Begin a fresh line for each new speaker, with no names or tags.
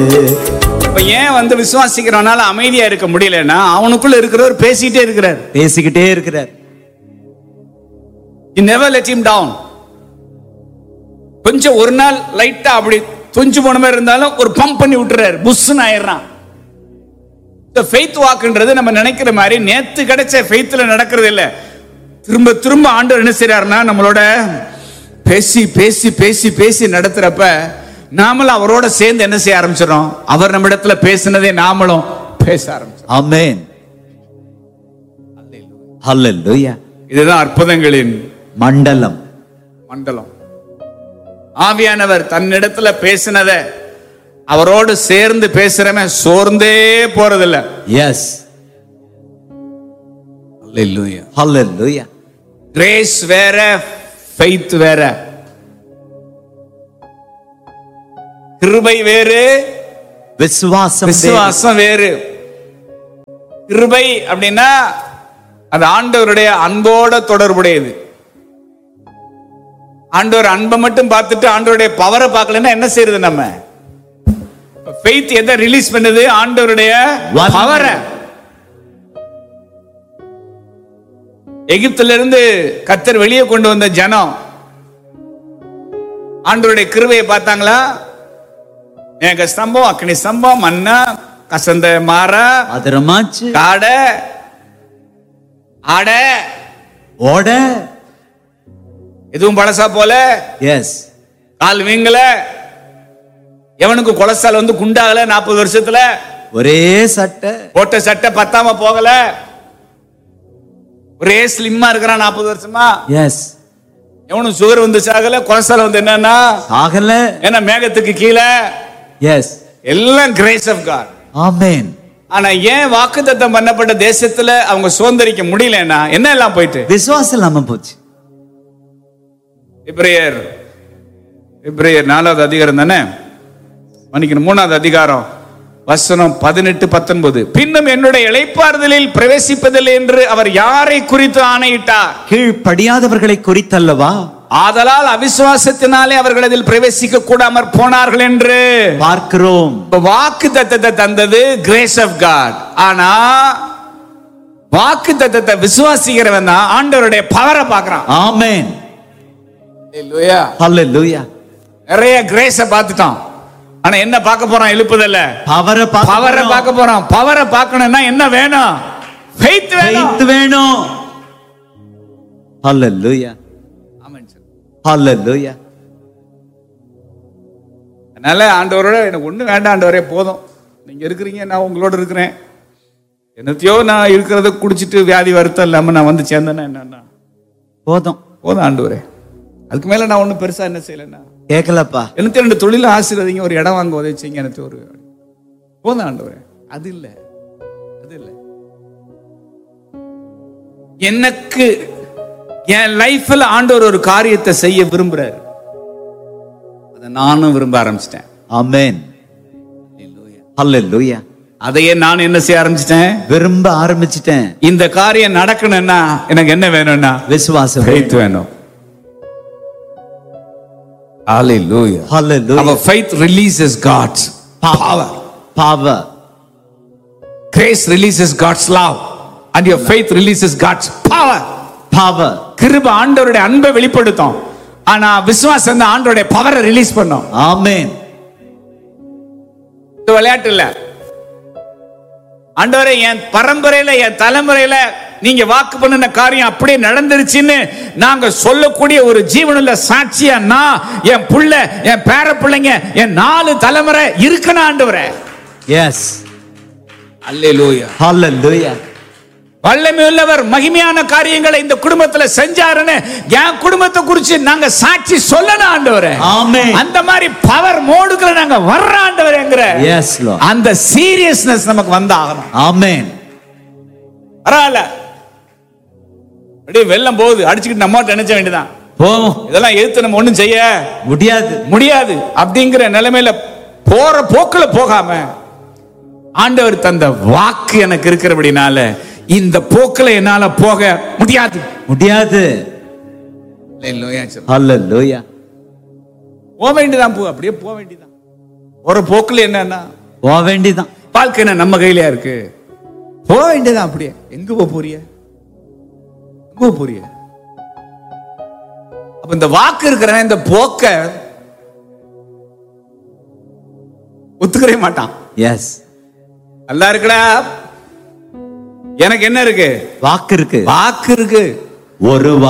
இப்ப ஏன் விசுவாசிக்கிறவனால அமைதியா இருக்க முடியலன்னா, அவனுக்குள்ள இருக்கிறவர் பேசிக்கிட்டே இருக்கிறார். You never let him down. கொஞ்சம் ஒரு நாள் லைட்டா அப்படி தொஞ்சு போன மாதிரி இருந்தாலும் ஒரு பம்ப் பண்ணி விட்டுறாரு, புஷ்ன்னு ஆயிடுறான். ஃபெய்த் வாக்குன்றது நம்ம நினைக்கிற மாதிரி நேத்து கிடைச்ச ஃபெய்த்ல நடக்கிறது இல்ல. திரும்ப திரும்ப ஆண்டவர் என்ன செய்யறாருன்னா, நம்மளோட பேசி பேசி பேசி பேசி நடத்துறப்ப நாமளும் அவரோட சேர்ந்து என்ன செய்ய ஆரம்பிச்சிடும், அவர் நம்ம இடத்துல பேசினதே நாமளும் பேச ஆரம்பிச்சோம்.
ஆமென். ஹல்லேலூயா.
இதுதான் அற்புதங்களின்
மண்டலம்.
ஆவியானவர் தன்னிடத்துல பேசினதை அவரோடு சேர்ந்து பேசுறவன் சோர்ந்தே போறதில்ல.
எஸ்.
ஹல்லேலூயா.
ஹல்லேலூயா.
கிரேஸ் வேற, ஃபெய்த் வேற. கிருபை வேறு, விசுவாசம் வேறு. கிருபை அப்படின்னா அது ஆண்டவருடைய அன்போட தொடர்புடையது. ஆண்டவர் அன்பை மட்டும் பார்த்துட்டு ஆண்டவருடைய பவரை பார்க்கலன்னா என்ன செய்யறது? நம்ம ஃபெய்த் எதை ரிலீஸ் பண்ணுது? ஆண்டவருடைய பவரை. எகிப்தில இருந்து கர்த்தர் வெளியே கொண்டு வந்த ஜனம் ஆண்டவருடைய கிருபையை பார்த்தாங்களா? மேக ஸ்தம்பம், அக்னி ஸ்தம்பம், மன்னா, கசந்த மாறா,
அதரமாச்சு,
காடை, ஆட,
ஓட,
எதுவும் பழசா போல.
எஸ்.
கால் வீங்கல, எவனுக்கு கொலஸ்ட்ரால் குண்டாகல 40 வருஷத்துல.
ஒரே சட்டை,
போட்ட சட்டை பத்தாம போகல, ஒரே ஸ்லிம்மா இருக்கிறான் 40 வருஷமா.
எஸ்.
எவனும் சுகர் சாகல, கொலஸ்ட்ரால் என்னன்னா
ஆகல,
ஏன்னா மேகத்துக்கு கீழே.
எஸ்.
எல்லாம் கிரேஸ் ஆஃப் காட்.
ஆமென்.
ஆனா ஏன் வாக்குத்தத்தம் பண்ணப்பட்ட தேசத்துல அவங்க சுதந்திரிக்க முடியலன்னா என்ன எல்லாம் போயிட்டு?
விசுவாசம் இல்லாம போச்சு.
எபிரேயர் 4வது அதிகாரம் தானே, மன்னிக்கணும் 3வது அதிகாரம் வசனம் 18-19. பின்னும் என்னுடைய இளைப்பாறுதலில் பிரவேசிப்பதில்லை என்று அவர் யாரை குறித்து ஆணையிட்டார்?
கீழ்ப்படியாதவர்களை குறித்தல்லவா?
ஆதலால் அவிசுவாசத்தினாலே அவர்கள் அதில் பிரவேசிக்க கூடாமற் போனார்கள் என்று
பார்க்கிறோம்.
வாக்குத்தத்தத்தை தந்தது கிரேஸ் ஆஃப் காட். ஆனா வாக்குத்தத்தத்தை விசுவாசிக்கிறவன் தான் ஆண்டவருடைய பவரை பார்க்கறான்.
ஆமென்.
ஹல்லேலூயா.
ஹல்லேலூயா.
நிறைய கிரேஸ பார்த்துட்டான். ஆனா என்ன பார்க்க போறான்? எழுப்புதல்ல, பவரை பார்க்க போறான். பவரை பார்க்கணும்னா என்ன வேணும்? ஃபெய்த்
வேணும். ஹல்லேலூயா.
ஆமென் சார்.
ஹல்லேலூயா.
அதனால ஆண்டவரோட எனக்கு ஒண்ணு வேண்டாம், ஆண்டவரே போதும், நீங்க இருக்கிறீங்க, நான் உங்களோட இருக்கிறேன். என்னத்தையோ நான் இருக்கிறத குடிச்சிட்டு வியாதி வருத்தம் இல்லாம நான் சேர்ந்தேன்னா என்னன்னா
போதும்
ஆண்டவரே. அதுக்கு மேல நான் ஒண்ணும் பெருசா என்ன செய்யலன்னா
கேட்கலப்பா.
எனக்கு 2 தொழில ஆசீர்வதிங்க, ஒரு இடம் வாங்க உதவிச்சிங்க, எனக்கு ஒரு போதும் ஆண்டவரே. அது இல்ல எனக்கு என் லைஃப்ல ஆண்டவர் ஒரு காரியத்தை செய்ய விரும்புறாரு, அதை நானும் விரும்ப ஆரம்பிச்சிட்டேன்.
ஆமென். ஹல்லேலூயா.
அதையே நான் என்ன செய்ய ஆரம்பிச்சிட்டேன்? விரும்ப ஆரம்பிச்சிட்டேன். இந்த காரியம் நடக்கணும்னா எனக்கு என்ன வேணும்னா
விசுவாசம்
வேணும். Hallelujah.
Hallelujah.
Our faith releases God's power. Grace releases God's love, and your faith releases God's power. கிருபை ஆண்டவருடைய அன்பை வெளிப்படுத்தும், ஆனா விசுவாசம் தான் ஆண்டவருடைய பவரை ரிலீஸ் பண்ணும்.
ஆமென்.
இது விளையாட்டு இல்ல. ஆண்டவரே, என் பரம்பரையில என் தலைமுறையில நீங்க வாக்கு பண்ணின காரியம் அப்படியே நடந்துருச்சுன்னு நாங்க சொல்லக்கூடிய ஒரு ஜீவனுள்ள சாட்சியா நான், என் புள்ள, என் பேர பிள்ளைங்க, என் 4 தலைமுறை இருக்கணும் ஆண்டவரே.
எஸ்.
அல்லேலூயா.
ஹல்லேலூயா.
வல்லமை உள்ளவர் மகிமையான காரியங்களை இந்த குடும்பத்துல செஞ்சாருன்னு என் குடும்பத்தை குறித்து நாங்க சாட்சி சொல்லணும் ஆண்டவரே.
ஆமென்.
அந்த மாதிரி பவர் மோடுக்குள்ள நாங்க வர்ற ஆண்டவரேங்கற
எஸ் லார்ட்,
அந்த சீரியஸ்னஸ் நமக்கு வந்தாகணும்.
ஆமென்.
பரவாயில்ல, அப்படியே வெள்ளம் போகுது, அடிச்சுக்கிட்டு நம்ம நினைச்ச வேண்டியதான், இதெல்லாம் எதிர்த்து நம்ம ஒண்ணும் செய்ய முடியாது அப்படிங்கிற நிலைமையில போற போக்குல போகாம ஆண்டவர் தந்த வாக்கு எனக்கு இருக்கிறபடினால இந்த போக்குல என்னால போக முடியாது.
ஹல்லேலூயா.
போக வேண்டியதான், அப்படியே போக வேண்டியதான். ஒரு போக்குல என்னன்னா
போக வேண்டியதான்.
வாழ்க்கை என்ன நம்ம கையிலயா இருக்கு? போக வேண்டியதான். அப்படியே எங்க போக போறிய? எங்க போக போறிய? அப்ப இந்த வாக்கு இருக்கிறவன் இந்த போக்க ஒத்துக்கவே மாட்டான்.
எஸ்.
நல்லா இருக்குடா, எனக்கு என்ன இருக்கு?
வாக்கு இருக்கு.
வாக்கு இருக்கு.
ஒரு